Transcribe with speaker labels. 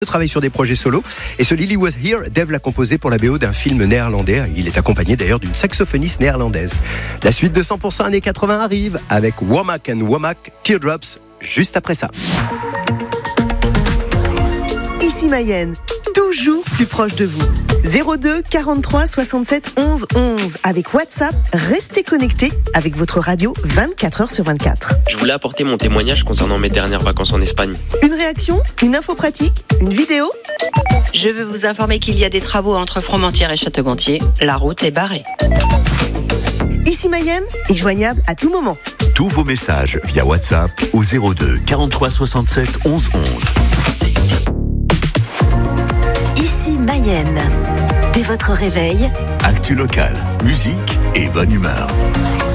Speaker 1: travaille sur des projets solo et ce Lily Was Here, Dave l'a composé pour la BO d'un film néerlandais. Il est accompagné d'ailleurs d'une saxophoniste néerlandaise. La suite de 100% années 80 arrive avec Womack and Womack, Teardrops, juste après ça.
Speaker 2: Ici Mayenne, toujours plus proche de vous. 02 43 67 11 11. Avec WhatsApp, restez connectés avec votre radio 24 heures sur 24.
Speaker 3: Je voulais apporter mon témoignage concernant mes dernières vacances en Espagne.
Speaker 2: Une réaction, une info pratique, une vidéo.
Speaker 4: Je veux vous informer qu'il y a des travaux entre Fromentieres et Château-Gontier. La route est barrée.
Speaker 2: Ici Mayenne est joignable à tout moment.
Speaker 5: Tous vos messages via WhatsApp au 02 43 67 11 11.
Speaker 6: Ici Mayenne. Dès votre réveil,
Speaker 5: Actu locale, musique et bonne humeur.